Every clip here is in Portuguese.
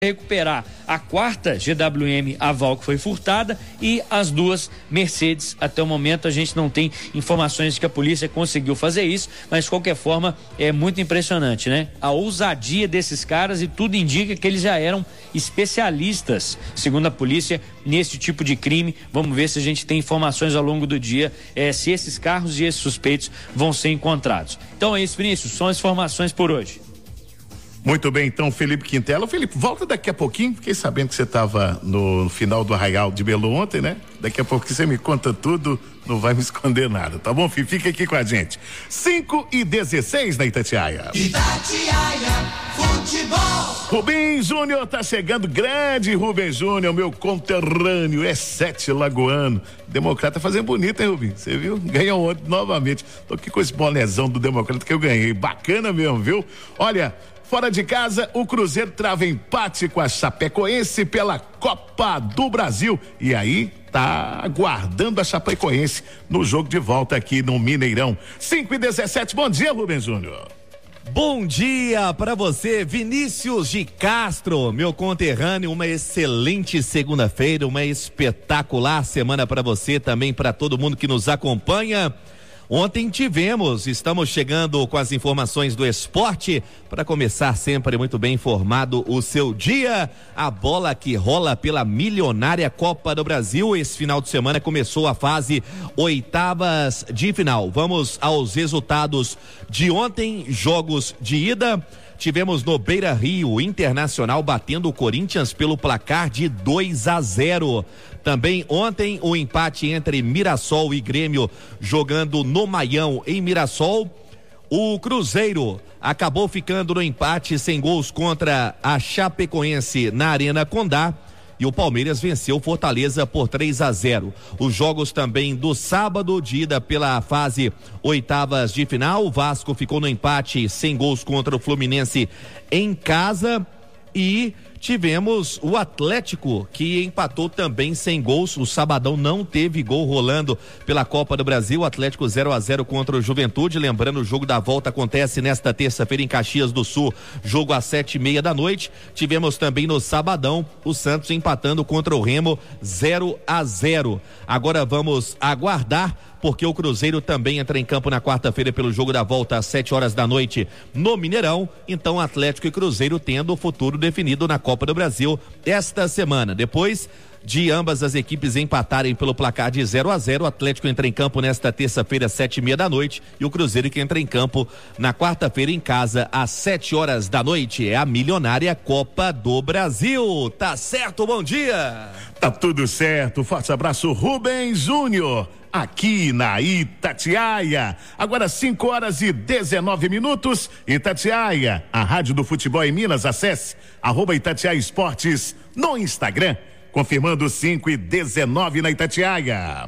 recuperar a quarta GWM Aval que foi furtada e as duas Mercedes. Até o momento a gente não tem informações de que a polícia conseguiu fazer isso, mas de qualquer forma é muito impressionante, né? A ousadia desses caras, e tudo indica que eles já eram especialistas, segundo a polícia, nesse tipo de crime. Vamos ver se a gente tem informações ao longo do dia, se esses carros e esses suspeitos vão ser encontrados. Então é isso, Vinícius, são as informações por hoje. Muito bem, então, Felipe Quintela. Felipe, volta daqui a pouquinho. Fiquei sabendo que você estava no final do Arraial de Belo ontem, né? Daqui a pouco você me conta tudo, não vai me esconder nada, tá bom, filho? Fica aqui com a gente. 5:16 na Itatiaia. Itatiaia Futebol. Rubem Júnior tá chegando, grande Rubem Júnior, meu conterrâneo, é 7 lagoano. Democrata fazendo bonito, hein, Rubem? Você viu? Ganhou ontem novamente. Tô aqui com esse bonézão do Democrata que eu ganhei. Bacana mesmo, viu? Olha, fora de casa, o Cruzeiro trava empate com a Chapecoense pela Copa do Brasil. E aí, tá aguardando a Chapecoense no jogo de volta aqui no Mineirão. 5:17, bom dia, Rubens Júnior. Bom dia para você, Vinícius de Castro, meu conterrâneo. Uma excelente segunda-feira, uma espetacular semana para você, também para todo mundo que nos acompanha. Ontem estamos chegando com as informações do esporte para começar sempre muito bem informado o seu dia. A bola que rola pela milionária Copa do Brasil. Esse final de semana começou a fase oitavas de final. Vamos aos resultados de ontem, jogos de ida. Tivemos no Beira-Rio, Internacional batendo o Corinthians pelo placar de 2-0. Também ontem o empate entre Mirassol e Grêmio jogando no Maião em Mirassol. O Cruzeiro acabou ficando no empate sem gols contra a Chapecoense na Arena Condá. E o Palmeiras venceu Fortaleza por 3-0. Os jogos também do sábado de ida pela fase oitavas de final. O Vasco ficou no empate sem gols contra o Fluminense em casa. E tivemos o Atlético que empatou também sem gols. O sabadão não teve gol rolando pela Copa do Brasil. O Atlético 0-0 contra o Juventude. Lembrando, o jogo da volta acontece nesta terça-feira em Caxias do Sul, jogo às 7:30 da noite. Tivemos também no sabadão o Santos empatando contra o Remo 0-0. Agora vamos aguardar, porque o Cruzeiro também entra em campo na quarta-feira pelo jogo da volta às 7 horas da noite no Mineirão. Então, Atlético e Cruzeiro tendo o futuro definido na Copa do Brasil esta semana. Depois de ambas as equipes empatarem pelo placar de 0-0, o Atlético entra em campo nesta terça-feira às 7:30 da noite e o Cruzeiro que entra em campo na quarta-feira em casa às 7 horas da noite. É a milionária Copa do Brasil. Tá certo? Bom dia. Tá tudo certo. Forte abraço, Rubem Júnior. Aqui na Itatiaia, agora 5:19. Itatiaia, a rádio do futebol em Minas. Acesse @Itatiaia Esportes no Instagram, confirmando 5:19 na Itatiaia.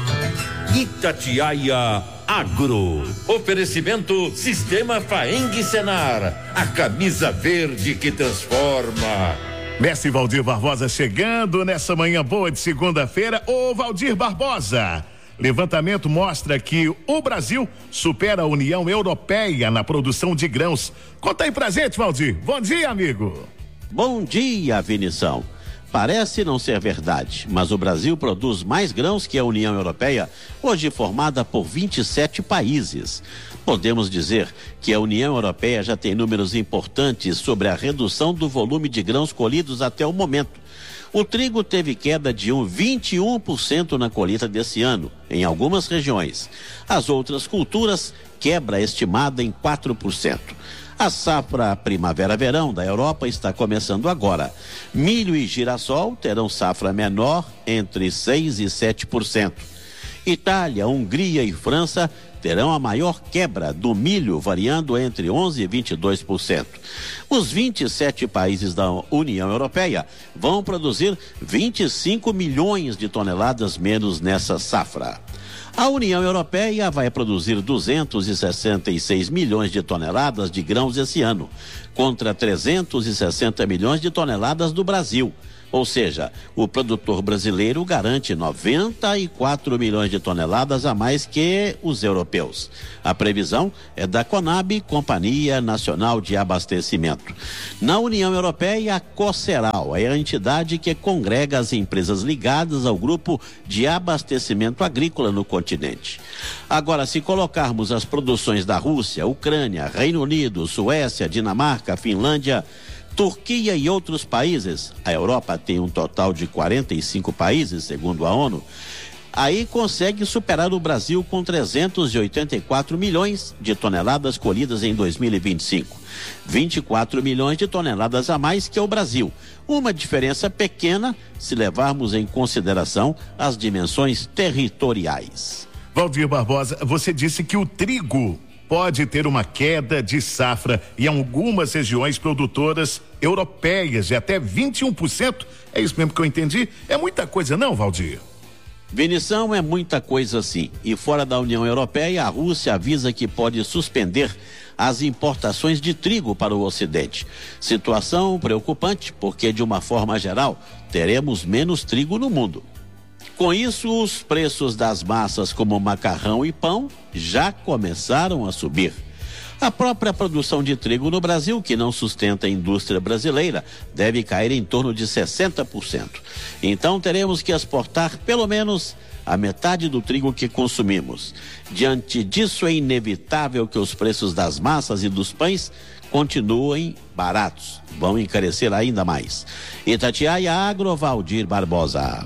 Itatiaia Agro. Oferecimento Sistema Faeng Senar, a camisa verde que transforma. Mestre Valdir Barbosa chegando nessa manhã boa de segunda-feira. Ô Valdir Barbosa, levantamento mostra que o Brasil supera a União Europeia na produção de grãos. Conta aí pra gente, Valdir. Bom dia, amigo. Bom dia, Vinição. Parece não ser verdade, mas o Brasil produz mais grãos que a União Europeia, hoje formada por 27 países. Podemos dizer que a União Europeia já tem números importantes sobre a redução do volume de grãos colhidos até o momento. O trigo teve queda de 21% na colheita desse ano, em algumas regiões. As outras culturas, quebra estimada em 4%. A safra primavera-verão da Europa está começando agora. Milho e girassol terão safra menor, entre 6% e 7%. Itália, Hungria e França terão a maior quebra do milho, variando entre 11% e 22%. Os 27 países da União Europeia vão produzir 25 milhões de toneladas menos nessa safra. A União Europeia vai produzir 266 milhões de toneladas de grãos esse ano, contra 360 milhões de toneladas do Brasil. Ou seja, o produtor brasileiro garante 94 milhões de toneladas a mais que os europeus. A previsão é da Conab, Companhia Nacional de Abastecimento. Na União Europeia, a Coceral é a entidade que congrega as empresas ligadas ao grupo de abastecimento agrícola no continente. Agora, se colocarmos as produções da Rússia, Ucrânia, Reino Unido, Suécia, Dinamarca, Finlândia, Turquia e outros países, a Europa tem um total de 45 países, segundo a ONU, aí consegue superar o Brasil com 384 milhões de toneladas colhidas em 2025. 24 milhões de toneladas a mais que o Brasil. Uma diferença pequena se levarmos em consideração as dimensões territoriais. Valdir Barbosa, você disse que o trigo pode ter uma queda de safra em algumas regiões produtoras europeias de até 21%. É isso mesmo que eu entendi? É muita coisa não, Valdir? Vinição, é muita coisa sim. E fora da União Europeia, a Rússia avisa que pode suspender as importações de trigo para o Ocidente. Situação preocupante, porque de uma forma geral, teremos menos trigo no mundo. Com isso, os preços das massas como macarrão e pão já começaram a subir. A própria produção de trigo no Brasil, que não sustenta a indústria brasileira, deve cair em torno de 60%. Então teremos que exportar pelo menos a metade do trigo que consumimos. Diante disso, é inevitável que os preços das massas e dos pães continuem baratos. Vão encarecer ainda mais. Itatiaia Agro, Valdir Barbosa.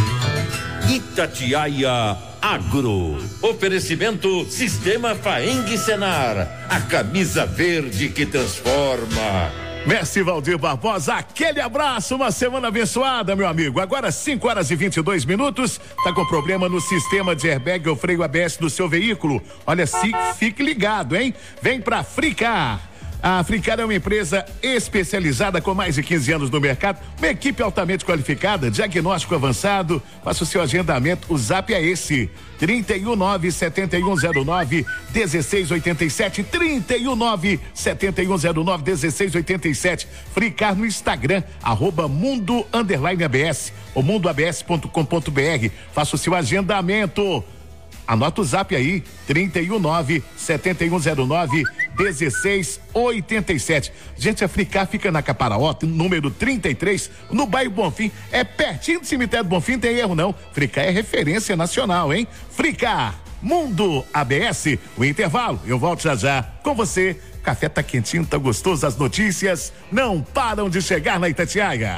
Itatiaia Agro. Oferecimento Sistema Faeng Senar. A camisa verde que transforma. Mestre Valdir Barbosa, aquele abraço, uma semana abençoada, meu amigo. Agora 5h22, tá com problema no sistema de airbag ou freio ABS do seu veículo? Olha, fique ligado, hein? Vem pra Fricar. A Fricar é uma empresa especializada com mais de 15 anos no mercado, uma equipe altamente qualificada, diagnóstico avançado. Faça o seu agendamento, o zap é esse, 319-7109-1687, 319-7109-1687. Fricar no Instagram, @mundo_ABS ou mundoabs.com.br. Faça o seu agendamento. Anota o zap aí, 319-7109-1687. Gente, a Fricar fica na Caparaota, número 33, no bairro Bonfim. É pertinho do cemitério Bonfim, tem erro não. Fricar é referência nacional, hein? Fricar, Mundo ABS, o intervalo, eu volto já com você. Café tá quentinho, tá gostoso, as notícias não param de chegar na Itatiaia.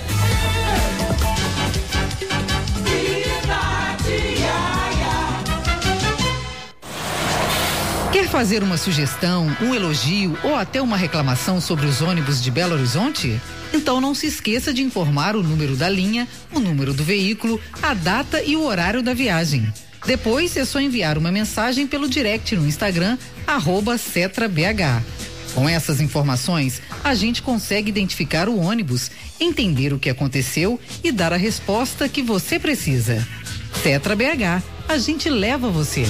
Quer fazer uma sugestão, um elogio ou até uma reclamação sobre os ônibus de Belo Horizonte? Então não se esqueça de informar o número da linha, o número do veículo, a data e o horário da viagem. Depois é só enviar uma mensagem pelo direct no Instagram, @CetraBH. Com essas informações, a gente consegue identificar o ônibus, entender o que aconteceu e dar a resposta que você precisa. CetraBH, a gente leva você.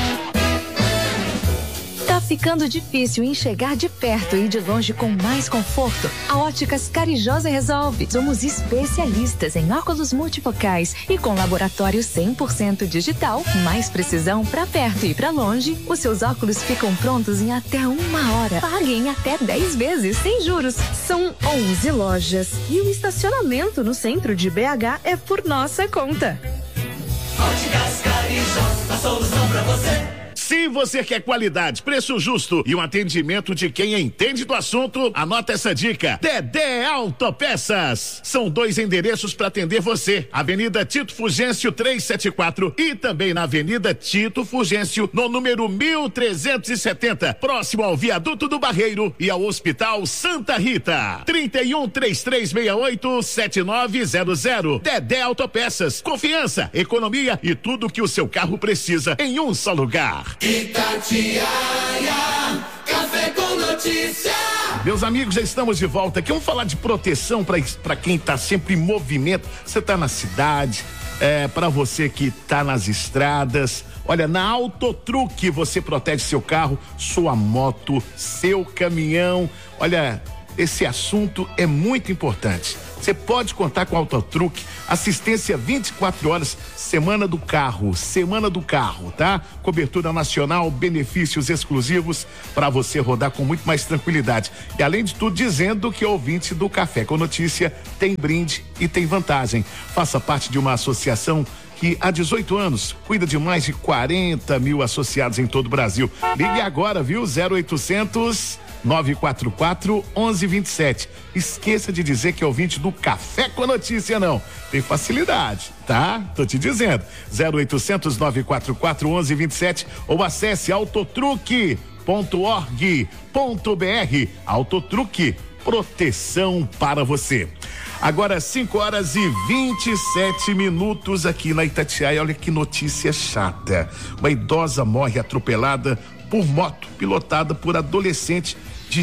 Tá ficando difícil enxergar de perto e de longe com mais conforto? A Óticas Carijosa resolve. Somos especialistas em óculos multifocais e com laboratório 100% digital, mais precisão para perto e para longe. Os seus óculos ficam prontos em até 1 hora. Pague em até 10 vezes sem juros. São 11 lojas e o estacionamento no centro de BH é por nossa conta. Óticas Carijosa, a solução pra você. Se você quer qualidade, preço justo e um atendimento de quem entende do assunto, anota essa dica. Dedé Autopeças. São 2 endereços para atender você. Avenida Tito Fugêncio 374 e também na Avenida Tito Fugêncio, no número 1370, próximo ao Viaduto do Barreiro e ao Hospital Santa Rita. 31-3368-7900. Dedé Autopeças. Confiança, economia e tudo que o seu carro precisa em um só lugar. Itatiaia, café com notícia. Meus amigos, já estamos de volta aqui. Vamos falar de proteção para quem tá sempre em movimento. Você tá na cidade, para você que tá nas estradas. Olha, na Autotruque você protege seu carro, sua moto, seu caminhão. Olha, esse assunto é muito importante. Você pode contar com Autotruck, assistência 24 horas, semana do carro, tá? Cobertura nacional, benefícios exclusivos para você rodar com muito mais tranquilidade. E além de tudo, dizendo que o ouvinte do Café com Notícia tem brinde e tem vantagem. Faça parte de uma associação que há 18 anos cuida de mais de 40 mil associados em todo o Brasil. Ligue agora, viu? 0800 944 1127. Esqueça de dizer que é ouvinte do Café com Notícia, não. Tem facilidade, tá? Tô te dizendo. 0800 944 1127 ou acesse autotruque.org.br. Autotruque, proteção para você. Agora 5h27 aqui na Itatiaia. Olha que notícia chata. Uma idosa morre atropelada por moto pilotada por adolescente de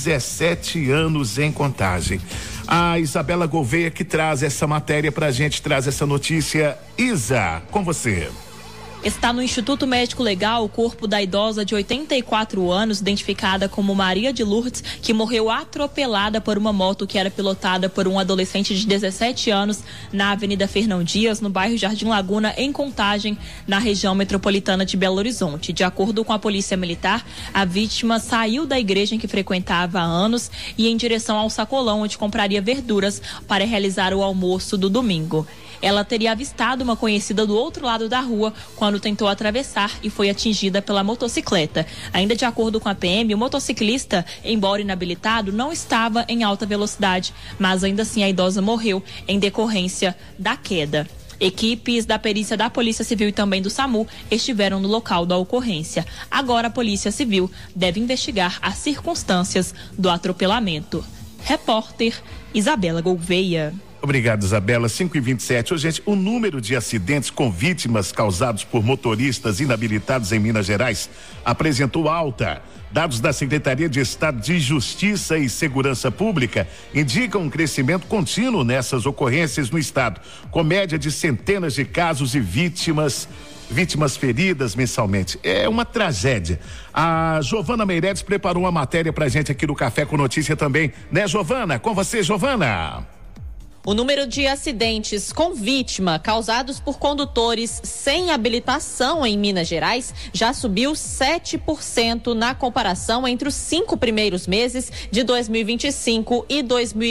17 anos em Contagem. A Isabela Gouveia que traz essa matéria pra gente, traz essa notícia. Isa, com você. Está no Instituto Médico Legal o corpo da idosa de 84 anos, identificada como Maria de Lourdes, que morreu atropelada por uma moto que era pilotada por um adolescente de 17 anos na Avenida Fernão Dias, no bairro Jardim Laguna, em Contagem, na região metropolitana de Belo Horizonte. De acordo com a Polícia Militar, a vítima saiu da igreja em que frequentava há anos e em direção ao sacolão, onde compraria verduras para realizar o almoço do domingo. Ela teria avistado uma conhecida do outro lado da rua quando tentou atravessar e foi atingida pela motocicleta. Ainda de acordo com a PM, o motociclista, embora inabilitado, não estava em alta velocidade, mas ainda assim a idosa morreu em decorrência da queda. Equipes da perícia da Polícia Civil e também do SAMU estiveram no local da ocorrência. Agora a Polícia Civil deve investigar as circunstâncias do atropelamento. Repórter Isabela Gouveia. Obrigado, Isabela. 5h27. Gente, o número de acidentes com vítimas causados por motoristas inabilitados em Minas Gerais apresentou alta. Dados da Secretaria de Estado de Justiça e Segurança Pública indicam um crescimento contínuo nessas ocorrências no estado, com média de centenas de casos e vítimas feridas mensalmente. É uma tragédia. A Giovana Meireles preparou uma matéria pra gente aqui no Café com Notícia também, né, Giovana? Com você, Giovana. O número de acidentes com vítima causados por condutores sem habilitação em Minas Gerais já subiu 7% na comparação entre os 5 primeiros meses de 2025 e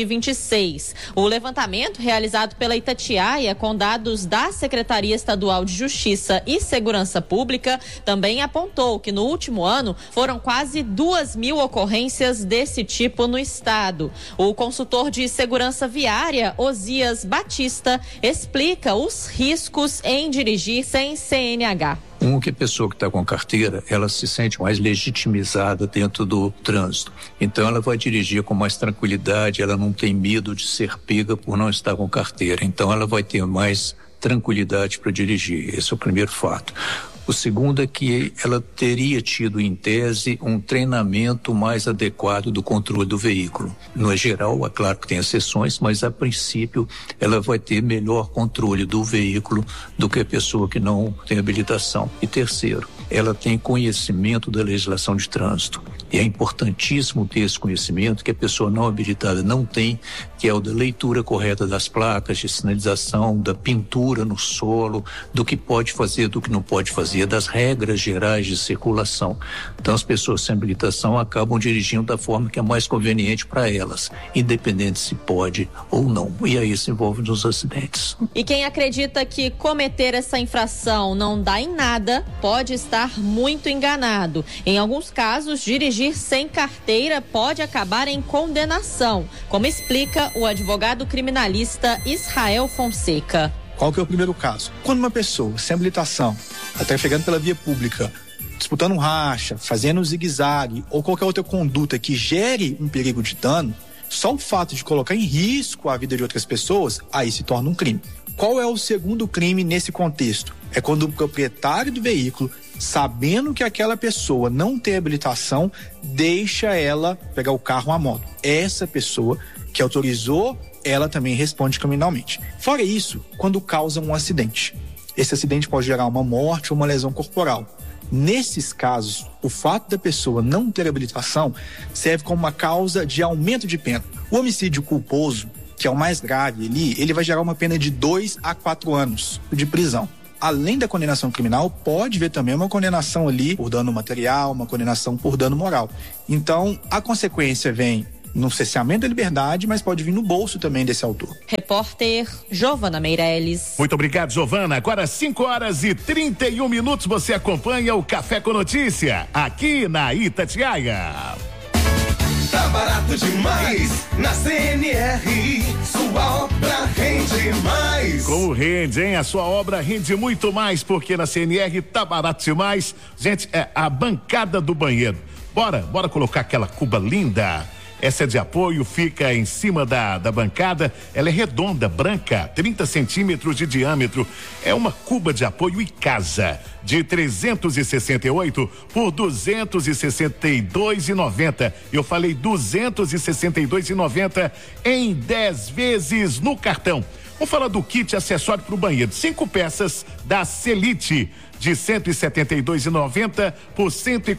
2026. O levantamento realizado pela Itatiaia com dados da Secretaria Estadual de Justiça e Segurança Pública também apontou que no último ano foram quase 2.000 ocorrências desse tipo no estado. O consultor de segurança viária, Osias Batista, explica os riscos em dirigir sem CNH. Que a pessoa que está com carteira, ela se sente mais legitimizada dentro do trânsito. Então ela vai dirigir com mais tranquilidade, ela não tem medo de ser pega por não estar com carteira. Então ela vai ter mais tranquilidade para dirigir. Esse é o primeiro fato. O segundo é que ela teria tido, em tese, um treinamento mais adequado do controle do veículo. No geral, é claro que tem exceções, mas a princípio ela vai ter melhor controle do veículo do que a pessoa que não tem habilitação. E terceiro, ela tem conhecimento da legislação de trânsito. E é importantíssimo ter esse conhecimento que a pessoa não habilitada não tem, que é o da leitura correta das placas, de sinalização, da pintura no solo, do que pode fazer, do que não pode fazer, das regras gerais de circulação. Então as pessoas sem habilitação acabam dirigindo da forma que é mais conveniente para elas, independente se pode ou não. E aí se envolve nos acidentes. E quem acredita que cometer essa infração não dá em nada, pode estar muito enganado. Em alguns casos, dirigir sem carteira pode acabar em condenação, como explica o advogado criminalista Israel Fonseca. Qual que é o primeiro caso? Quando uma pessoa sem habilitação está trafegando pela via pública, disputando um racha, fazendo um zigue-zague ou qualquer outra conduta que gere um perigo de dano, só o fato de colocar em risco a vida de outras pessoas, aí se torna um crime. Qual é o segundo crime nesse contexto? É quando o proprietário do veículo, sabendo que aquela pessoa não tem habilitação, deixa ela pegar o carro ou a moto. Essa pessoa que autorizou, ela também responde criminalmente. Fora isso, quando causa um acidente. Esse acidente pode gerar uma morte ou uma lesão corporal. Nesses casos, o fato da pessoa não ter habilitação serve como uma causa de aumento de pena. O homicídio culposo, que é o mais grave ali, ele vai gerar uma pena de 2 a 4 anos de prisão. Além da condenação criminal, pode ver também uma condenação ali por dano material, uma condenação por dano moral. Então, a consequência vem no cerceamento da liberdade, mas pode vir no bolso também desse autor. Repórter Giovana Meirelles. Muito obrigado, Giovana. Agora 5h31, você acompanha o Café com Notícia, aqui na Itatiaia. Tá barato demais na CNR, sua obra rende mais. Como rende, hein? A sua obra rende muito mais, porque na CNR tá barato demais. Gente, é a bancada do banheiro. Bora colocar aquela cuba linda. Essa é de apoio, fica em cima da bancada. Ela é redonda, branca, 30 centímetros de diâmetro. É uma cuba de apoio Icasa, de 368 por 262,90. Eu falei 262,90 em 10 vezes no cartão. Vamos falar do kit acessório para o banheiro. 5 peças da Celite, de 172,90 por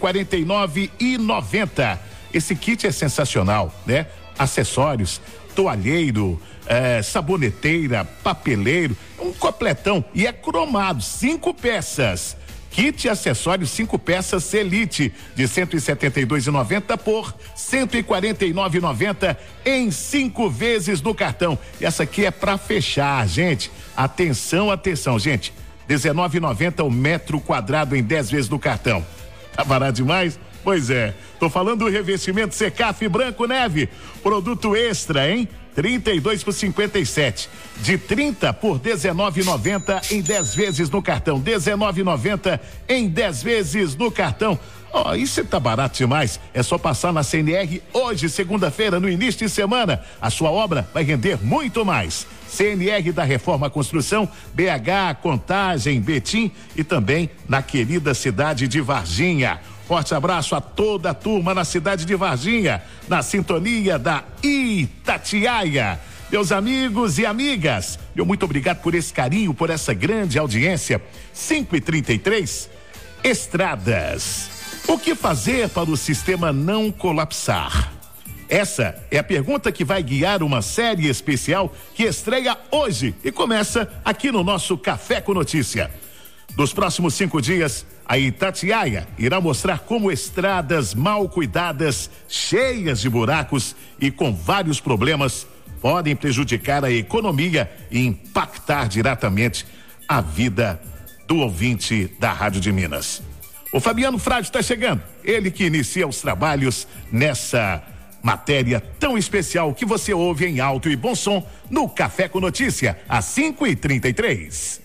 149,90. Esse kit é sensacional, né? Acessórios, toalheiro, saboneteira, papeleiro, um completão, e é cromado, 5 peças. Kit acessórios 5 peças Celite, de 172,90 por 149,90 em 5 vezes no cartão. E essa aqui é para fechar, gente. Atenção, gente. 19,90 o metro quadrado em 10 vezes no cartão. Tá barato demais? Pois é, tô falando do revestimento Secaf Branco Neve, produto extra, hein? 32 por 57, de 30 por 19,90 em 10 vezes no cartão, 19,90 em 10 vezes no cartão. Ó, isso tá barato demais. É só passar na CNR hoje, segunda-feira, no início de semana. A sua obra vai render muito mais. CNR da Reforma Construção, BH, Contagem, Betim e também na querida cidade de Varginha. Forte abraço a toda a turma na cidade de Varginha, na sintonia da Itatiaia. Meus amigos e amigas, meu muito obrigado por esse carinho, por essa grande audiência. 5h33, estradas. O que fazer para o sistema não colapsar? Essa é a pergunta que vai guiar uma série especial que estreia hoje e começa aqui no nosso Café com Notícia. Nos próximos 5 dias, a Itatiaia irá mostrar como estradas mal cuidadas, cheias de buracos e com vários problemas, podem prejudicar a economia e impactar diretamente a vida do ouvinte da Rádio de Minas. O Fabiano Frade está chegando, ele que inicia os trabalhos nessa matéria tão especial que você ouve em alto e bom som no Café com Notícia, às 5h33.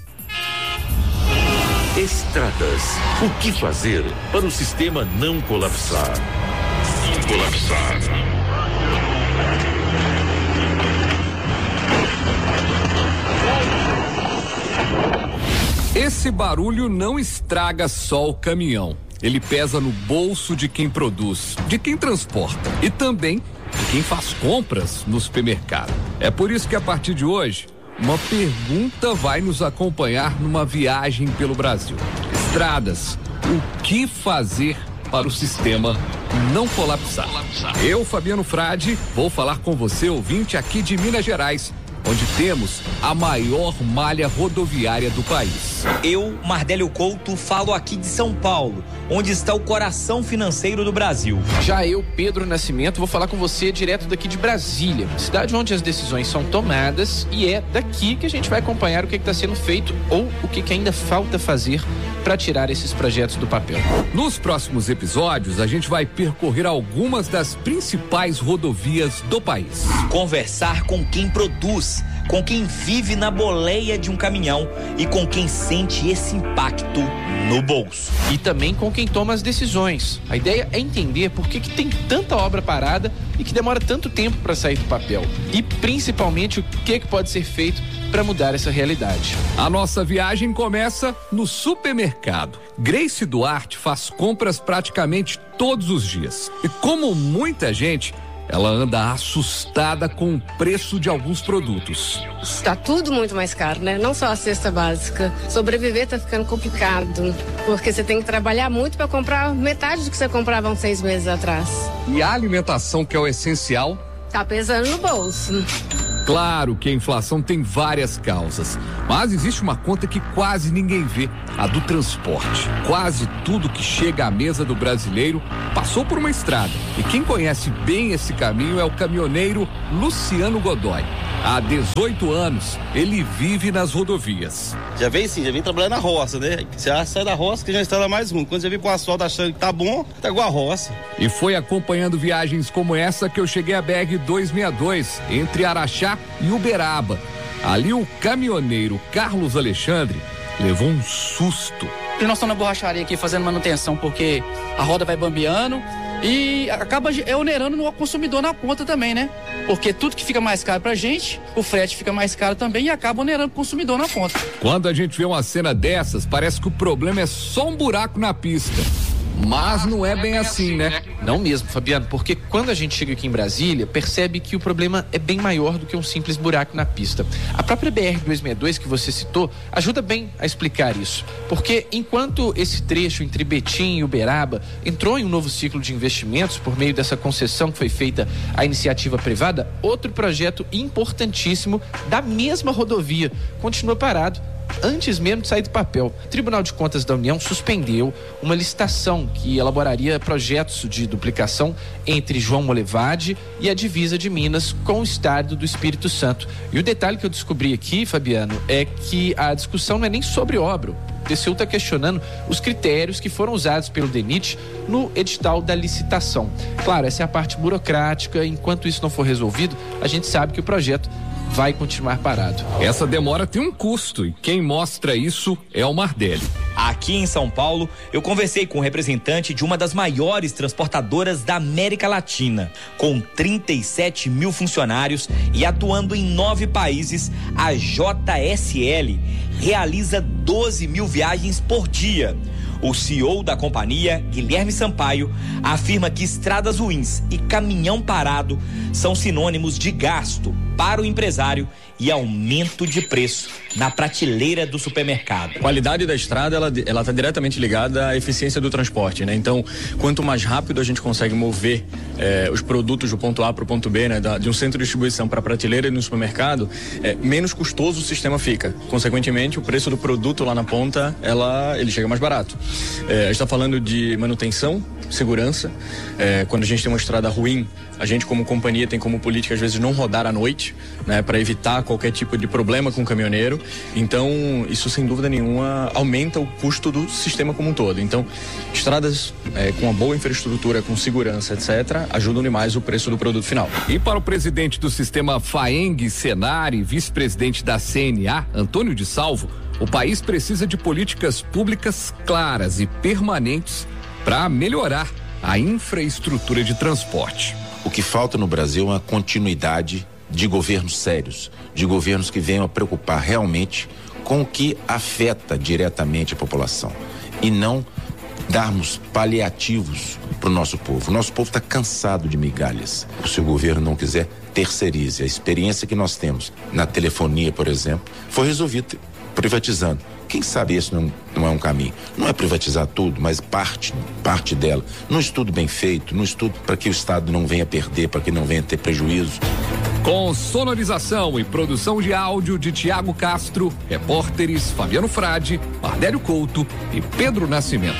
Estradas. O que fazer para o sistema não colapsar? Esse barulho não estraga só o caminhão. Ele pesa no bolso de quem produz, de quem transporta e também de quem faz compras no supermercado. É por isso que a partir de hoje, uma pergunta vai nos acompanhar numa viagem pelo Brasil. Estradas, o que fazer para o sistema não colapsar? Eu, Fabiano Frade, vou falar com você, ouvinte aqui de Minas Gerais, onde temos a maior malha rodoviária do país. Eu, Mardélio Couto, falo aqui de São Paulo, onde está o coração financeiro do Brasil. Já eu, Pedro Nascimento, vou falar com você direto daqui de Brasília, cidade onde as decisões são tomadas, e é daqui que a gente vai acompanhar o que está sendo feito ou o que ainda falta fazer para tirar esses projetos do papel. Nos próximos episódios, a gente vai percorrer algumas das principais rodovias do país. Conversar com quem produz, com quem vive na boleia de um caminhão e com quem sente esse impacto no bolso. E também com quem toma as decisões. A ideia é entender por que tem tanta obra parada e que demora tanto tempo para sair do papel. E principalmente o que pode ser feito para mudar essa realidade. A nossa viagem começa no supermercado. Grace Duarte faz compras praticamente todos os dias. E como muita gente, ela anda assustada com o preço de alguns produtos. Está tudo muito mais caro, né? Não só a cesta básica. Sobreviver tá ficando complicado, porque você tem que trabalhar muito para comprar metade do que você comprava uns 6 meses atrás. E a alimentação, que é o essencial, tá pesando no bolso. Claro que a inflação tem várias causas, mas existe uma conta que quase ninguém vê, a do transporte. Quase tudo que chega à mesa do brasileiro passou por uma estrada. E quem conhece bem esse caminho é o caminhoneiro Luciano Godoy. Há 18 anos, ele vive nas rodovias. Já vem trabalhando na roça, né? Você sai da roça que já está mais ruim. Quando você vem pro asfalto achando que tá bom, tá igual a roça. E foi acompanhando viagens como essa que eu cheguei à BR-262, entre Araxá e Uberaba. Ali o caminhoneiro Carlos Alexandre levou um susto. Nós estamos na borracharia aqui fazendo manutenção porque a roda vai bambeando e acaba onerando no consumidor na ponta também, né? Porque tudo que fica mais caro pra gente, o frete fica mais caro também e acaba onerando o consumidor na ponta. Quando a gente vê uma cena dessas, parece que o problema é só um buraco na pista. Mas não é bem assim, né? Não mesmo, Fabiano, porque quando a gente chega aqui em Brasília, percebe que o problema é bem maior do que um simples buraco na pista. A própria BR-262 que você citou ajuda bem a explicar isso. Porque enquanto esse trecho entre Betim e Uberaba entrou em um novo ciclo de investimentos por meio dessa concessão que foi feita à iniciativa privada, outro projeto importantíssimo da mesma rodovia continua parado antes mesmo de sair do papel. O Tribunal de Contas da União suspendeu uma licitação que elaboraria projetos de duplicação entre João Molevade e a divisa de Minas com o estado do Espírito Santo. E o detalhe que eu descobri aqui, Fabiano, é que a discussão não é nem sobre obra. O TCU está questionando os critérios que foram usados pelo DENIT no edital da licitação. Claro, essa é a parte burocrática. Enquanto isso não for resolvido, a gente sabe que o projeto vai continuar parado. Essa demora tem um custo e quem mostra isso é o Mardelli. Aqui em São Paulo, eu conversei com um representante de uma das maiores transportadoras da América Latina. Com 37 mil funcionários e atuando em 9 países, a JSL realiza 12 mil viagens por dia. O CEO da companhia, Guilherme Sampaio, afirma que estradas ruins e caminhão parado são sinônimos de gasto para o empresário e aumento de preço na prateleira do supermercado. A qualidade da estrada, ela está diretamente ligada à eficiência do transporte, né? Então, quanto mais rápido a gente consegue mover os produtos do ponto A para o ponto B, né? De um centro de distribuição para a prateleira e no supermercado, menos custoso o sistema fica. Consequentemente, o preço do produto lá na ponta, ele chega mais barato. A gente está falando de manutenção, segurança. Quando a gente tem uma estrada ruim, a gente como companhia tem como política às vezes não rodar à noite, né, para evitar qualquer tipo de problema com o caminhoneiro. Então isso sem dúvida nenhuma aumenta o custo do sistema como um todo. Então estradas com uma boa infraestrutura, com segurança, etc, ajudam demais o preço do produto final. E para o presidente do sistema FAENG Senari, vice-presidente da CNA, Antônio de Salvo, o país precisa de políticas públicas claras e permanentes para melhorar a infraestrutura de transporte. O que falta no Brasil é uma continuidade de governos sérios, de governos que venham a preocupar realmente com o que afeta diretamente a população e não darmos paliativos para o nosso povo. O nosso povo está cansado de migalhas. Se o governo não quiser, terceirize. A experiência que nós temos na telefonia, por exemplo, foi resolvida privatizando. Quem sabe esse não é um caminho? Não é privatizar tudo, mas parte dela. Num estudo bem feito, num estudo para que o Estado não venha perder, para que não venha ter prejuízo. Com sonorização e produção de áudio de Tiago Castro, repórteres Fabiano Frade, Mardélio Couto e Pedro Nascimento.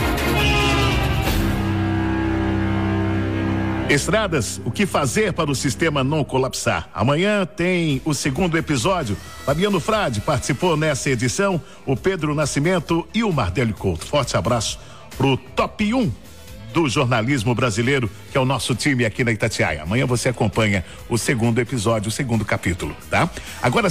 Estradas, o que fazer para o sistema não colapsar? Amanhã tem o segundo episódio. Fabiano Frade participou nessa edição, o Pedro Nascimento e o Mardélio Couto. Forte abraço pro top 1 do jornalismo brasileiro, que é o nosso time aqui na Itatiaia. Amanhã você acompanha o segundo episódio, o segundo capítulo, tá? Agora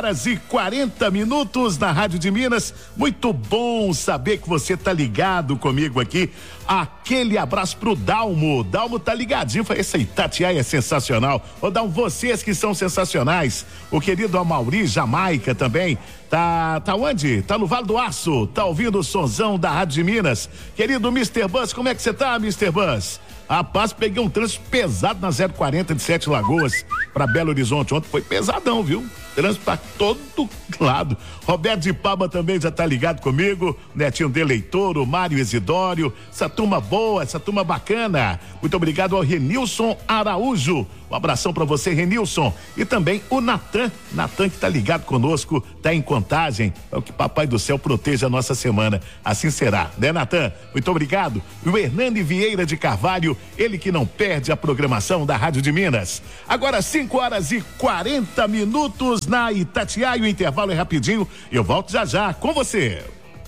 5h40 na Rádio de Minas. Muito bom saber que você tá ligado comigo aqui. Aquele abraço pro Dalmo. Dalmo tá ligadinho, essa Itatiaia é sensacional. Ô Dalmo, vocês que são sensacionais. O querido Amauri Jamaica também. Tá onde? Tá no Vale do Aço, tá ouvindo o sonzão da Rádio de Minas. Querido Mr. Buzz, como é que você tá, Mr. Buzz? Rapaz, peguei um trânsito pesado na 040 de Sete Lagoas para Belo Horizonte. Ontem foi pesadão, viu? Trânsito pra todo lado. Roberto de Palma também já tá ligado comigo. Netinho de Leitor, o Mário Isidório. Essa turma boa, essa turma bacana. Muito obrigado ao Renilson Araújo. Um abração pra você, Renilson. E também o Natan que tá ligado conosco, tá em Contagem. É o que Papai do Céu proteja a nossa semana. Assim será, né, Natan? Muito obrigado. E o Hernani Vieira de Carvalho, ele que não perde a programação da Rádio de Minas. Agora 5h40 na Itatiaia, o intervalo é rapidinho. Eu volto já com você.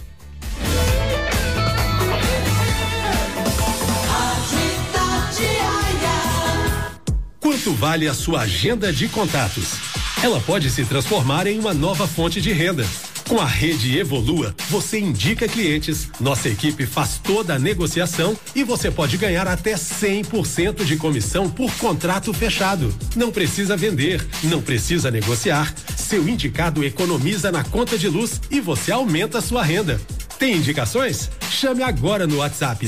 Quanto vale a sua agenda de contatos? Ela pode se transformar em uma nova fonte de renda. Com a rede Evolua, você indica clientes, nossa equipe faz toda a negociação e você pode ganhar até 100% de comissão por contrato fechado. Não precisa vender, não precisa negociar. Seu indicado economiza na conta de luz e você aumenta a sua renda. Tem indicações? Chame agora no WhatsApp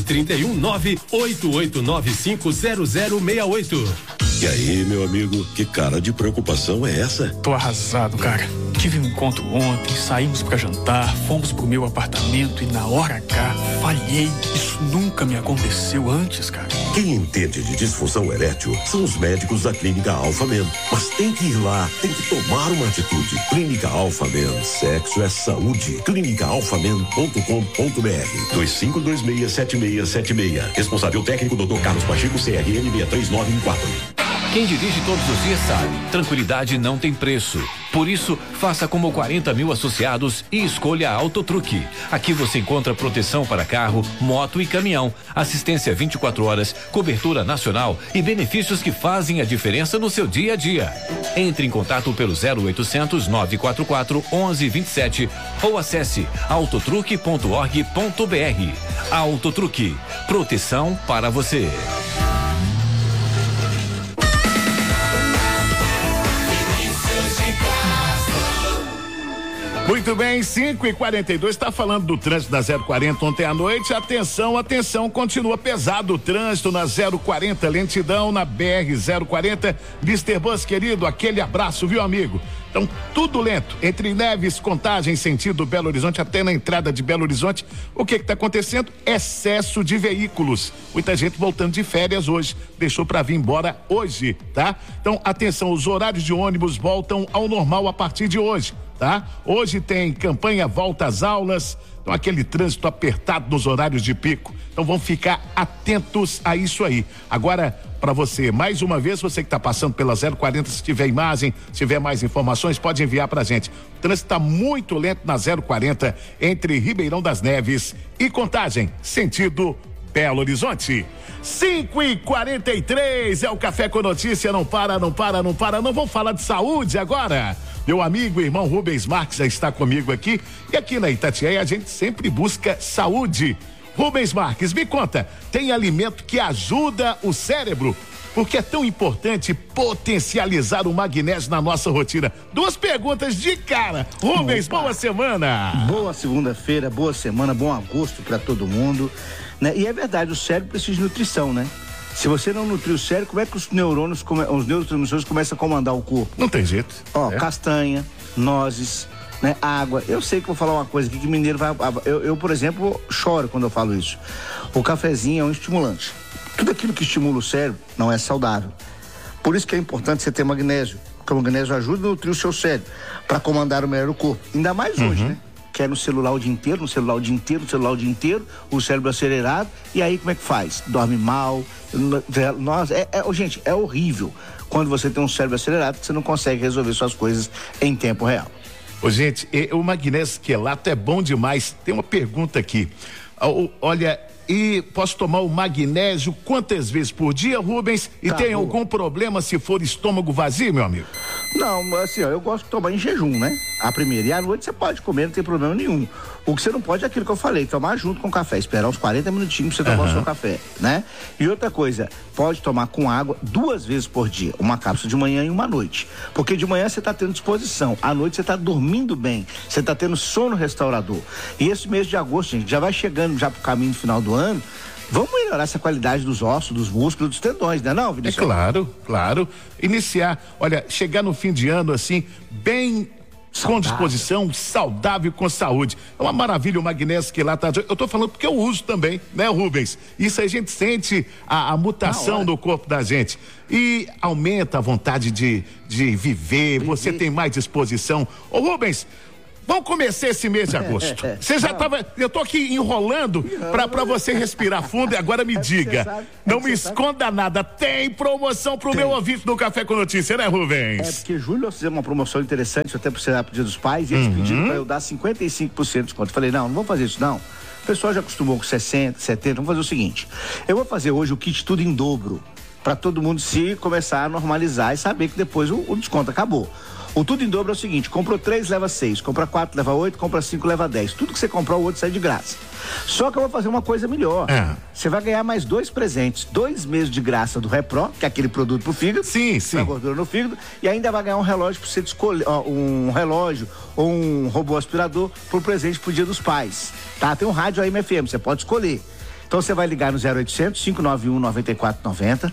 31988950068. E aí, meu amigo, que cara de preocupação é essa? Tô arrasado, cara. Tive um encontro ontem, saímos pra jantar, fomos pro meu apartamento e na hora H, falhei. Isso nunca me aconteceu antes, cara. Quem entende de disfunção erétil são os médicos da Clínica Alpha Men. Mas tem que ir lá, tem que tomar uma atitude. Clínica Alpha Men, sexo é saúde. clinicaalphamen.com.br 25267676. Responsável técnico Dr. Carlos Pacheco, CRM 63914. Quem dirige todos os dias sabe, tranquilidade não tem preço. Por isso, faça como 40 mil associados e escolha a Autotruque. Aqui você encontra proteção para carro, moto e caminhão, assistência 24 horas, cobertura nacional e benefícios que fazem a diferença no seu dia a dia. Entre em contato pelo 0800 944 1127 ou acesse autotruque.org.br. Autotruque, proteção para você. Muito bem, 5h42, está falando do trânsito da 040 ontem à noite. Atenção, continua pesado o trânsito na 040, lentidão na BR-040. Mr. Bus, querido, aquele abraço, viu, amigo? Então, tudo lento, entre Neves, Contagem, sentido Belo Horizonte, até na entrada de Belo Horizonte. O que está acontecendo? Excesso de veículos. Muita gente voltando de férias hoje, deixou para vir embora hoje, tá? Então, atenção, os horários de ônibus voltam ao normal a partir de hoje. Tá? Hoje tem campanha Volta às Aulas, então aquele trânsito apertado nos horários de pico. Então vamos ficar atentos a isso aí. Agora, para você, mais uma vez, você que está passando pela 040, se tiver imagem, se tiver mais informações, pode enviar pra gente. O trânsito está muito lento na 040 entre Ribeirão das Neves e Contagem, sentido Belo Horizonte. 5h43 é o Café com Notícia, não para. Não vamos falar de saúde agora? Meu amigo e irmão Rubens Marques já está comigo aqui, e aqui na Itatiaia a gente sempre busca saúde. Rubens Marques, me conta, tem alimento que ajuda o cérebro? Porque é tão importante potencializar o magnésio na nossa rotina. Duas perguntas de cara. Rubens, boa semana. Boa segunda-feira, boa semana, bom agosto para todo mundo, né? E é verdade, o cérebro precisa de nutrição, né? Se você não nutrir o cérebro, como é que os neurotransmissores começam a comandar o corpo? Não tem jeito. Castanha, nozes, né? Água. Eu sei que vou falar uma coisa aqui que mineiro vai... Eu, por exemplo, choro quando eu falo isso. O cafezinho é um estimulante. Tudo aquilo que estimula o cérebro não é saudável. Por isso que é importante você ter magnésio, porque o magnésio ajuda a nutrir o seu cérebro, para comandar o melhor o corpo. Ainda mais hoje, né? Que é no celular o dia inteiro, o cérebro acelerado, e aí como é que faz? Dorme mal, gente, é horrível quando você tem um cérebro acelerado que você não consegue resolver suas coisas em tempo real. Ô, gente, o magnésio quelato é bom demais. Tem uma pergunta aqui, olha, e posso tomar o magnésio quantas vezes por dia, Rubens? E tem algum problema se for estômago vazio, meu amigo? Não, assim, eu gosto de tomar em jejum, né? A primeira. E à noite você pode comer, não tem problema nenhum. O que você não pode é aquilo que eu falei, tomar junto com o café, esperar uns 40 minutinhos pra você tomar o seu café, né? E outra coisa, pode tomar com água 2 vezes por dia, uma cápsula de manhã e uma à noite. Porque de manhã você tá tendo disposição, à noite você tá dormindo bem, você tá tendo sono restaurador. E esse mês de agosto, gente, já vai chegando já pro caminho final do ano, Vamos melhorar essa qualidade dos ossos, dos músculos, dos tendões, né não, Vinícius? É claro. Iniciar, olha, chegar no fim de ano assim, bem com disposição, saudável, com saúde. É uma maravilha o magnésio quelata. Eu tô falando porque eu uso também, né, Rubens? Isso a gente sente a mutação do corpo da gente e aumenta a vontade de viver, você tem mais disposição. Ô Rubens, vamos começar esse mês de agosto. Você já tava, eu tô aqui enrolando pra você respirar fundo e agora me diga, não me esconda nada, tem promoção pro meu ouvinte do Café com Notícia, né, Rubens? É porque julho nós fizemos uma promoção interessante até pro Dia dos Pais e eles pediram pra eu dar 55% de desconto. Eu falei, não vou fazer isso não. O pessoal já acostumou com 60, 70, vamos fazer o seguinte, eu vou fazer hoje o kit tudo em dobro, pra todo mundo se começar a normalizar e saber que depois o desconto acabou. O tudo em dobro é o seguinte, comprou 3, leva 6, compra 4, leva 8, compra 5, leva 10. Tudo que você comprar, o outro sai de graça. Só que eu vou fazer uma coisa melhor. Você vai ganhar mais 2 presentes, 2 meses de graça do Repro, que é aquele produto pro fígado. Sim. Pra gordura no fígado. E ainda vai ganhar um relógio pra você escolher, um relógio ou um robô aspirador por presente pro Dia dos Pais. Tá? Tem um rádio AM FM, você pode escolher. Então você vai ligar no 0800 591 9490,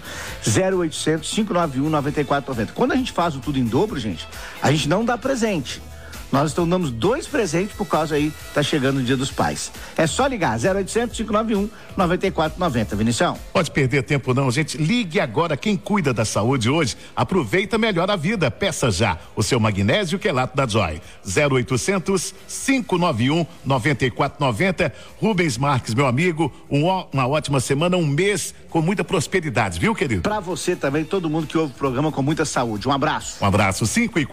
0800 591 9490. Quando a gente faz o tudo em dobro, gente, a gente não dá presente. Nós então damos 2 presentes por causa aí, tá chegando o Dia dos Pais. É só ligar, 0800 591 9490, Vinicião. Pode perder tempo não, gente. Ligue agora, quem cuida da saúde hoje, aproveita melhor a vida. Peça já o seu magnésio quelato da Joy. 0800 591 9490. Rubens Marques, meu amigo, uma ótima semana, um mês com muita prosperidade, viu, querido? Pra você também, todo mundo que ouve o programa com muita saúde. Um abraço. Um abraço,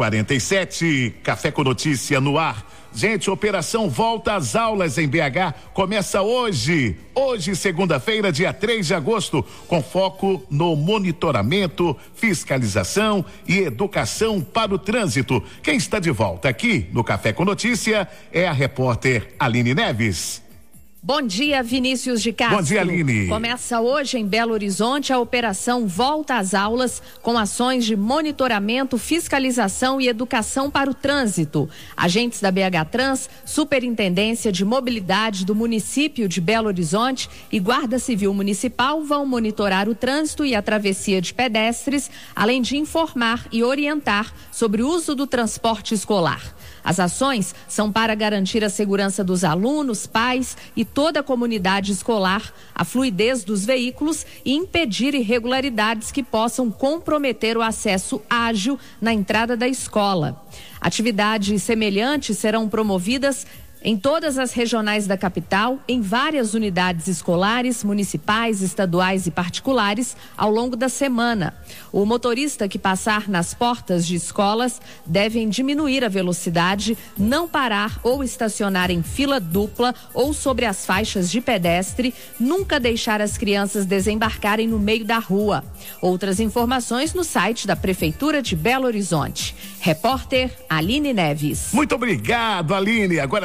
5h47, Café com Notícia no ar. Gente, operação Volta às Aulas em BH começa hoje, segunda-feira, dia 3 de agosto, com foco no monitoramento, fiscalização e educação para o trânsito. Quem está de volta aqui no Café com Notícia é a repórter Aline Neves. Bom dia, Vinícius de Castro. Bom dia, Aline. Começa hoje em Belo Horizonte a operação Volta às Aulas, com ações de monitoramento, fiscalização e educação para o trânsito. Agentes da BH Trans, Superintendência de Mobilidade do município de Belo Horizonte e Guarda Civil Municipal vão monitorar o trânsito e a travessia de pedestres, além de informar e orientar sobre o uso do transporte escolar. As ações são para garantir a segurança dos alunos, pais e toda a comunidade escolar, a fluidez dos veículos e impedir irregularidades que possam comprometer o acesso ágil na entrada da escola. Atividades semelhantes serão promovidas em todas as regionais da capital, em várias unidades escolares, municipais, estaduais e particulares, ao longo da semana. O motorista que passar nas portas de escolas devem diminuir a velocidade, não parar ou estacionar em fila dupla ou sobre as faixas de pedestre, nunca deixar as crianças desembarcarem no meio da rua. Outras informações no site da Prefeitura de Belo Horizonte. Repórter Aline Neves. Muito obrigado, Aline. Agora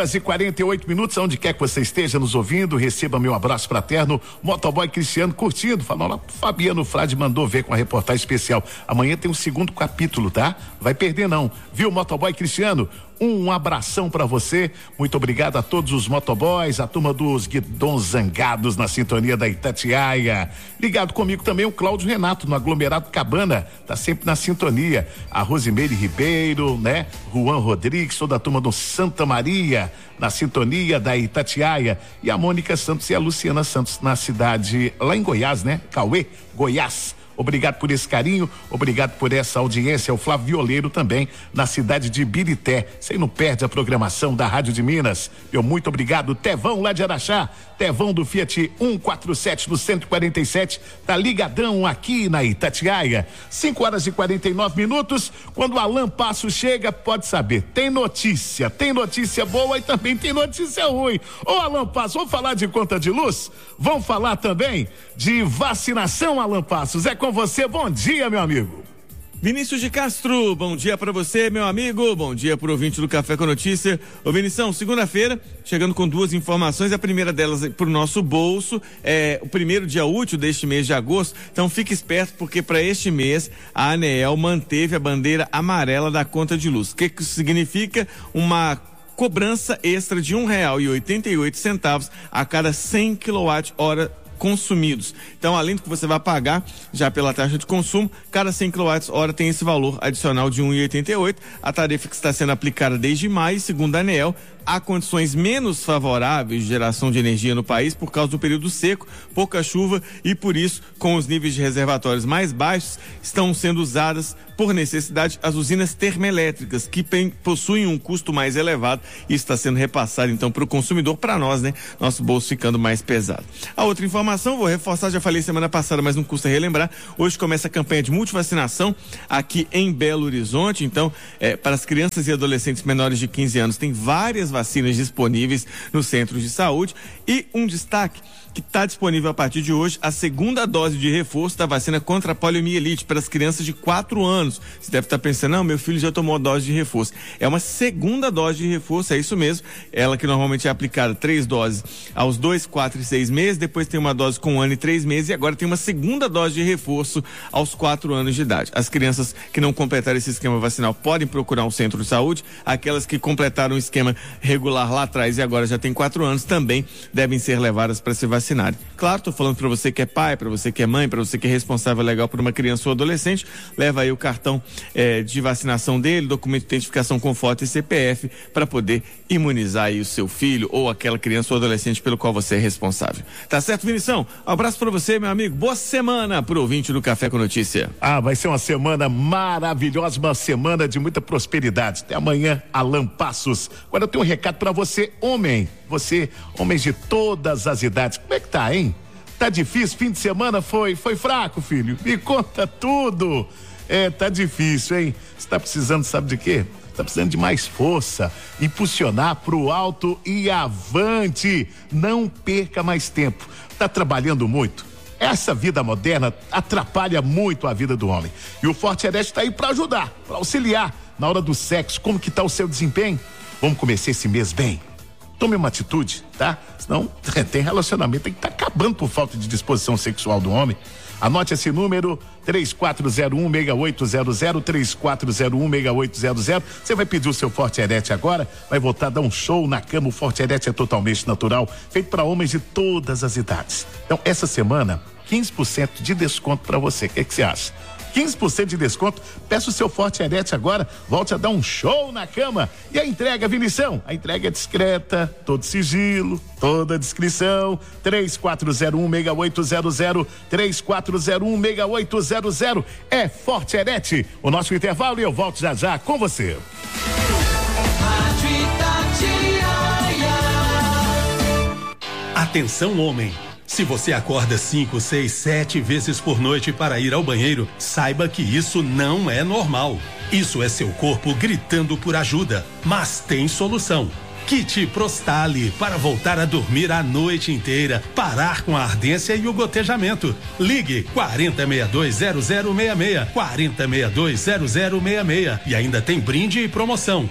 5h48, onde quer que você esteja nos ouvindo, receba meu abraço fraterno. Motoboy Cristiano curtindo, falou lá, Fabiano Frade mandou ver com a reportagem especial. Amanhã tem um segundo capítulo, tá? Vai perder não, viu, Motoboy Cristiano? Um abração pra você, muito obrigado a todos os motoboys, a turma dos guidões zangados na sintonia da Itatiaia. Ligado comigo também o Cláudio Renato, no aglomerado Cabana, tá sempre na sintonia. A Rosimeire Ribeiro, né? Juan Rodrigues, toda a turma do Santa Maria, na sintonia da Itatiaia. E a Mônica Santos e a Luciana Santos na cidade, lá em Goiás, né? Cauê, Goiás. Obrigado por esse carinho, obrigado por essa audiência. O Flávio Violeiro também, na cidade de Birité. Você não perde a programação da Rádio de Minas. Meu muito obrigado. Tevão lá de Araxá, Tevão do Fiat 147 do 147, tá ligadão aqui na Itatiaia. 5h49. Quando o Alan Passo chega, pode saber, tem notícia boa e também tem notícia ruim. Ô Alan Passo, vamos falar de conta de luz? Vamos falar também de vacinação, Alan Passos. É com você, bom dia, meu amigo. Vinícius de Castro, bom dia pra você, meu amigo, bom dia pro ouvinte do Café com Notícia. Ô Vinição, segunda-feira, chegando com 2 informações, a primeira delas pro nosso bolso, é o primeiro dia útil deste mês de agosto, então fique esperto porque para este mês a ANEEL manteve a bandeira amarela da conta de luz. O que isso significa? Uma cobrança extra de R$1,88 a cada 100 kWh consumidos. Então, além do que você vai pagar já pela taxa de consumo, cada 100 kWh tem esse valor adicional de R$ 1,88. A tarifa que está sendo aplicada desde maio, segundo a ANEEL, há condições menos favoráveis de geração de energia no país por causa do período seco, pouca chuva e por isso, com os níveis de reservatórios mais baixos, estão sendo usadas por necessidade as usinas termoelétricas, que possuem um custo mais elevado e está sendo repassado então para o consumidor, para nós, né? Nosso bolso ficando mais pesado. A outra informação, vou reforçar, já falei semana passada, mas não custa relembrar, hoje começa a campanha de multivacinação aqui em Belo Horizonte, então, para as crianças e adolescentes menores de 15 anos, tem várias vacinas disponíveis nos centros de saúde e um destaque que está disponível a partir de hoje, a segunda dose de reforço da vacina contra a poliomielite para as crianças de 4 anos. Você deve estar pensando, não, meu filho já tomou a dose de reforço. É uma segunda dose de reforço, é isso mesmo. Ela que normalmente é aplicada 3 doses aos 2, 4 e 6 meses, depois tem uma dose com 1 ano e 3 meses e agora tem uma segunda dose de reforço aos 4 anos de idade. As crianças que não completaram esse esquema vacinal podem procurar um centro de saúde. Aquelas que completaram o esquema regular lá atrás e agora já tem 4 anos também devem ser levadas para se vacinar. Claro, estou falando para você que é pai, para você que é mãe, para você que é responsável legal por uma criança ou adolescente, leva aí o cartão de vacinação dele, documento de identificação com foto e CPF para poder imunizar aí o seu filho ou aquela criança ou adolescente pelo qual você é responsável. Tá certo, Vinição? Um abraço para você, meu amigo. Boa semana pro ouvinte do Café com Notícia. Vai ser uma semana maravilhosa, uma semana de muita prosperidade. Até amanhã, Alan Passos. Agora eu tenho um recado para você, homem. Você, homens de todas as idades. Como é que tá, hein? Tá difícil? Fim de semana foi fraco, filho? Me conta tudo. Tá difícil, hein? Você tá precisando, sabe de quê? Tá precisando de mais força, impulsionar pro alto e avante. Não perca mais tempo. Tá trabalhando muito? Essa vida moderna atrapalha muito a vida do homem. E o Forte Herete tá aí para ajudar, para auxiliar na hora do sexo. Como que tá o seu desempenho? Vamos começar esse mês bem. Tome uma atitude, tá? Senão tem relacionamento, tem que estar acabando por falta de disposição sexual do homem. Anote esse número, 3401-6800, 3401-6800. Você vai pedir o seu Forte Herete agora, vai voltar a dar um show na cama. O Forte Herete é totalmente natural, feito para homens de todas as idades. Então, essa semana, 15% de desconto para você. O que você acha? 15% de desconto, peça o seu Forte Herete agora, volte a dar um show na cama. E a entrega, Vinição? A entrega é discreta, todo sigilo, toda descrição, 3401-6800, 3401-6800, é Forte Herete. O nosso intervalo e eu volto já já com você. Atenção, homem. Se você acorda 5, 6, 7 vezes por noite para ir ao banheiro, saiba que isso não é normal. Isso é seu corpo gritando por ajuda, mas tem solução. Kit Prostali para voltar a dormir a noite inteira, parar com a ardência e o gotejamento. Ligue 4062-0066, 4062-0066 e ainda tem brinde e promoção,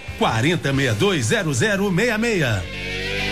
4062-0066.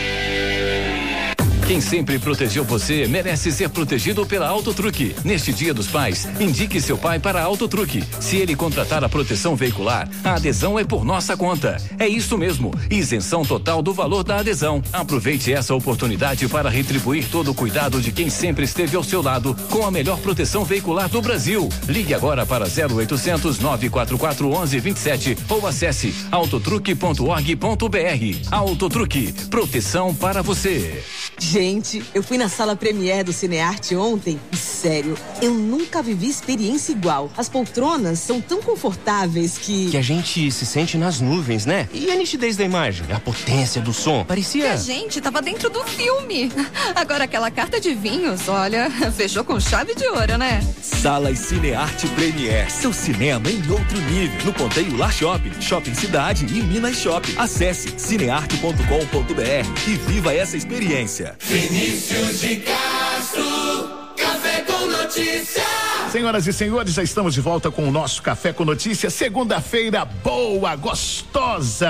Quem sempre protegeu você merece ser protegido pela Autotruque. Neste Dia dos Pais, indique seu pai para a Autotruque. Se ele contratar a proteção veicular, a adesão é por nossa conta. É isso mesmo, isenção total do valor da adesão. Aproveite essa oportunidade para retribuir todo o cuidado de quem sempre esteve ao seu lado com a melhor proteção veicular do Brasil. Ligue agora para 0800 944 1127 ou acesse autotruque.org.br. Autotruque, proteção para você. Gente, eu fui na sala Premiere do Cinearte ontem e, sério, eu nunca vivi experiência igual. As poltronas são tão confortáveis que a gente se sente nas nuvens, né? E a nitidez da imagem, a potência do som, parecia... Que a gente tava dentro do filme. Agora aquela carta de vinhos, olha, fechou com chave de ouro, né? Salas Cinearte Premiere, seu cinema em outro nível. No Ponteio Lar Shopping, Shopping Cidade e Minas Shopping. Acesse cinearte.com.br e viva essa experiência. Vinícius de Castro, Café com Notícia. Senhoras e senhores, já estamos de volta com o nosso Café com Notícia. Segunda-feira boa, gostosa.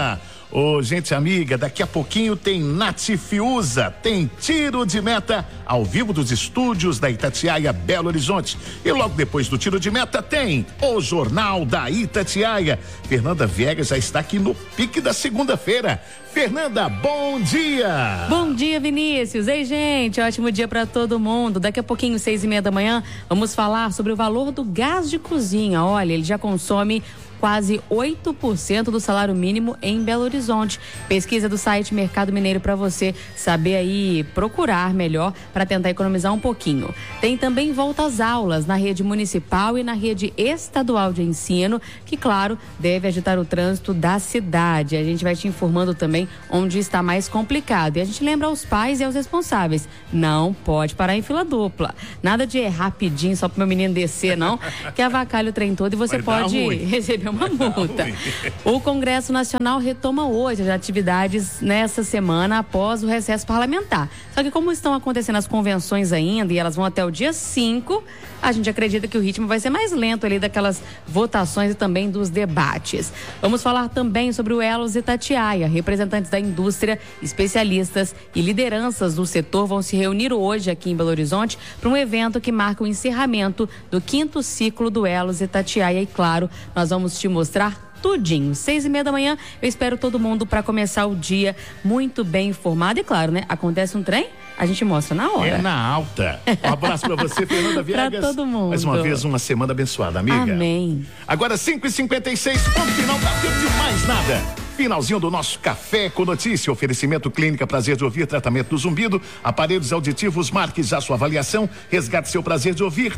Ô, gente amiga, daqui a pouquinho tem Nath Fiuza, tem tiro de meta ao vivo dos estúdios da Itatiaia Belo Horizonte. E logo depois do tiro de meta tem o Jornal da Itatiaia. Fernanda Viegas já está aqui no pique da segunda-feira. Fernanda, bom dia! Bom dia, Vinícius. Ei, gente, ótimo dia para todo mundo. Daqui a pouquinho, 6:30 da manhã, vamos falar sobre o valor do gás de cozinha. Olha, ele já consome quase 8% do salário mínimo em Belo Horizonte. Pesquisa do site Mercado Mineiro para você saber aí, procurar melhor para tentar economizar um pouquinho. Tem também volta às aulas na rede municipal e na rede estadual de ensino, que, claro, deve agitar o trânsito da cidade. A gente vai te informando também onde está mais complicado. E a gente lembra aos pais e aos responsáveis, não pode parar em fila dupla. Nada de rapidinho só pro meu menino descer, não, que avacalha o trem todo e você pode receber uma multa. O Congresso Nacional retoma hoje as atividades nessa semana após o recesso parlamentar. Só que como estão acontecendo as convenções ainda e elas vão até o dia 5, a gente acredita que o ritmo vai ser mais lento ali daquelas votações e também dos debates. Vamos falar também sobre o Elos Itatiaia. Representantes da indústria, especialistas e lideranças do setor vão se reunir hoje aqui em Belo Horizonte para um evento que marca o encerramento do 5º ciclo do Elos Itatiaia. E claro, nós vamos te mostrar tudinho. 6:30 da manhã, eu espero todo mundo para começar o dia muito bem informado. E claro, né? Acontece um trem, a gente mostra na hora. É na alta. Um abraço para você, Fernanda Viegas. Para todo mundo. Mais uma vez, uma semana abençoada, amiga. Amém. Agora 5:56, ponto final, dá tempo de mais nada. Finalzinho do nosso Café com Notícia. Oferecimento Clínica Prazer de Ouvir, tratamento do zumbido, aparelhos auditivos, marque já sua avaliação, resgate seu prazer de ouvir,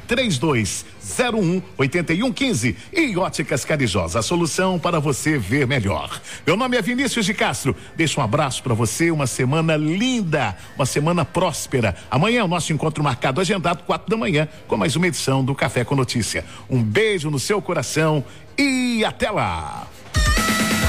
3201-8115. E Óticas Carijosa, a solução para você ver melhor. Meu nome é Vinícius de Castro. Deixo um abraço para você, uma semana linda, uma semana próspera. Amanhã o nosso encontro marcado, agendado 4 da manhã, com mais uma edição do Café com Notícia. Um beijo no seu coração e até lá.